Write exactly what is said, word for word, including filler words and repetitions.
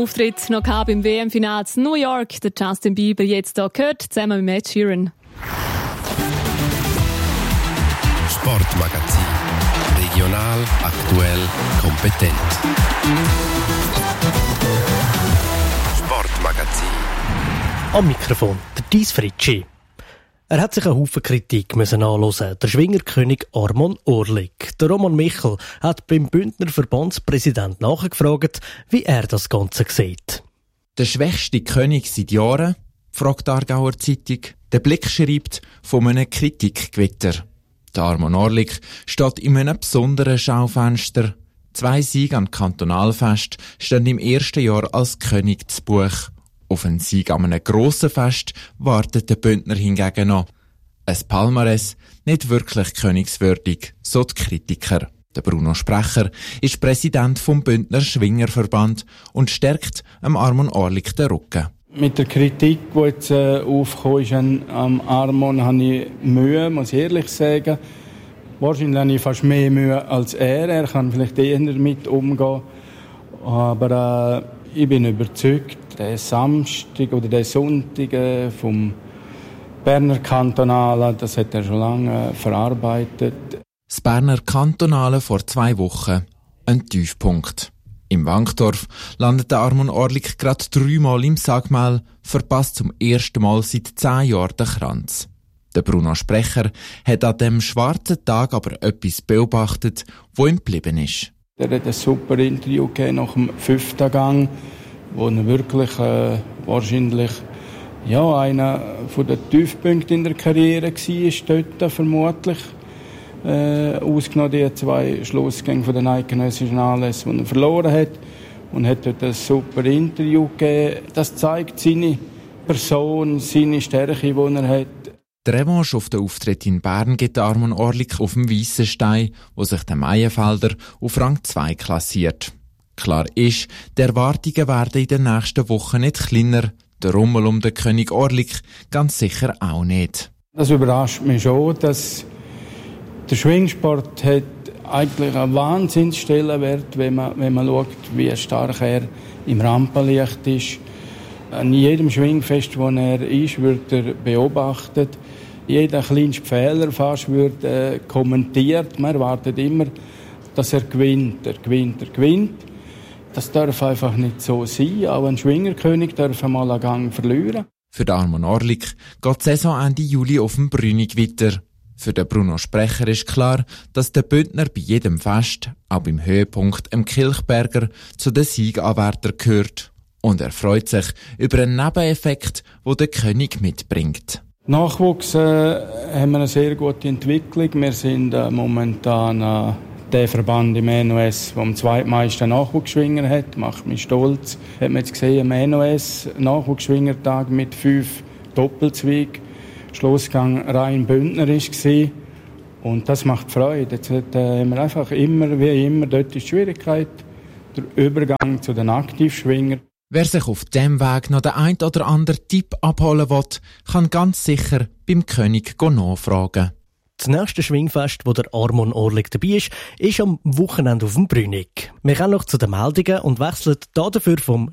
Auftritt noch gehabt im W M-Finale in New York. Der Justin Bieber jetzt hier gehört, zusammen mit Ed Sheeran. Sportmagazin. Regional, aktuell, kompetent. Sportmagazin. Am Mikrofon der Dies Fritschi. Er hat sich einen Haufen Kritik müssen anhören. Der Schwingerkönig Armon Orlik. Der Roman Michel hat beim Bündner Verbandspräsident nachgefragt, wie er das Ganze sieht. Der schwächste König seit Jahren, fragt die Aargauer Zeitung. Der Blick schreibt von einem Kritikgewitter. Der Armon Orlik steht in einem besonderen Schaufenster. Zwei Siege am Kantonalfest stehen im ersten Jahr als König zu Buch. Auf einen Sieg an einem grossen Fest wartet der Bündner hingegen noch. Ein Palmares nicht wirklich königswürdig, so die Kritiker. Der Bruno Sprecher ist Präsident vom Bündner Schwingerverband und stärkt am Armon Orlik den Rücken. Mit der Kritik, die jetzt äh, aufgekommen ist an, am Armon, habe ich Mühe, muss ich ehrlich sagen. Wahrscheinlich habe ich fast mehr Mühe als er. Er kann vielleicht eher damit umgehen. Aber äh, ich bin überzeugt, der Samstag oder der Sonntag äh, vom Berner Kantonale, das hat er schon lange äh, verarbeitet. Das Berner Kantonale vor zwei Wochen. Ein Tiefpunkt. Im Wankdorf landet der Armon Orlik gerade dreimal im Sagmahl, verpasst zum ersten Mal seit zehn Jahren den Kranz. Der Bruno Sprecher hat an dem schwarzen Tag aber etwas beobachtet, wo ihm geblieben ist. Er hat ein super Interview gegeben nach dem fünften Gang, wo er wirklich äh, wahrscheinlich ja, einer der Tiefpunkte in der Karriere war, dort vermutlich. Äh, ausgenommen die zwei Schlussgänge von den eidgenössischen Anlässen, die er verloren hat. Und hat dort ein super Interview gegeben. Das zeigt seine Person, seine Stärke, die er hat. Die Revanche auf den Auftritt in Bern gibt Armon Orlik auf dem weißen Stein, wo sich der Meienfelder auf Rang zwei klassiert. Klar ist, die Erwartungen werden in den nächsten Wochen nicht kleiner. Der Rummel um den König Orlik ganz sicher auch nicht. Das überrascht mich schon, dass der Schwingsport hat eigentlich einen Wahnsinnsstellenwert, wenn man, wenn man schaut, wie stark er im Rampenlicht ist. An jedem Schwingfest, wo er ist, wird er beobachtet. Jeder kleinste Fehler fast wird äh, kommentiert. Man erwartet immer, dass er gewinnt. Er gewinnt, er gewinnt. Das darf einfach nicht so sein. Auch ein Schwingerkönig darf einmal einen Gang verlieren. Für den Armon Orlik geht die Saison Ende Juli auf dem Brünig weiter. Für den Bruno Sprecher ist klar, dass der Bündner bei jedem Fest, auch beim Höhepunkt im Kilchberger, zu den Sieganwärtern gehört. Und er freut sich über einen Nebeneffekt, den der König mitbringt. Nachwuchs äh, haben wir eine sehr gute Entwicklung. Wir sind äh, momentan äh, der Verband im N O S, der am zweitmeisten Nachwuchsschwinger hat. Macht mich stolz. Hat man jetzt gesehen, am N O S Nachwuchsschwingertag mit fünf Doppelzweig. Schlussgang rein Bündner war. Und das macht Freude. Jetzt äh, haben wir einfach immer, wie immer, dort ist die Schwierigkeit, der Übergang zu den Aktivschwingern. Wer sich auf diesem Weg noch den ein oder anderen Tipp abholen will, kann ganz sicher beim König nachfragen. Das nächste Schwingfest, wo der Armon Orlik dabei ist, ist am Wochenende auf dem Brünig. Wir kommen noch zu den Meldungen und wechseln dafür vom